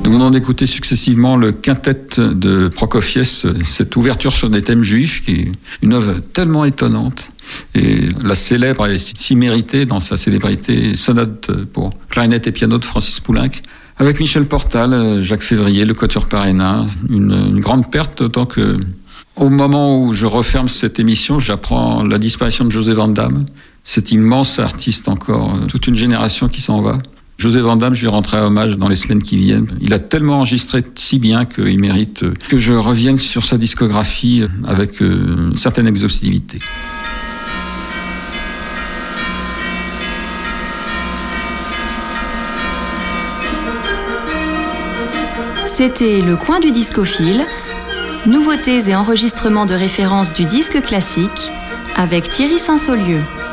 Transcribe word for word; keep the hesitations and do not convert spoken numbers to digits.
Nous venons d'écouter successivement le quintet de Prokofiev, cette ouverture sur des thèmes juifs, qui est une œuvre tellement étonnante. Et la célèbre et si méritée dans sa célébrité sonate pour clarinette et piano de Francis Poulenc. Avec Michel Portal, Jacques Février, le Quatuor Parénin, une, une grande perte, d'autant que au moment où je referme cette émission, j'apprends la disparition de José Van Damme, cet immense artiste encore, toute une génération qui s'en va. José Van Damme, je lui rendrai hommage dans les semaines qui viennent. Il a tellement enregistré si bien qu'il mérite que je revienne sur sa discographie avec une certaine exhaustivité. C'était Le Coin du Discophile, nouveautés et enregistrements de référence du disque classique avec Thierry Saint-Saulieu.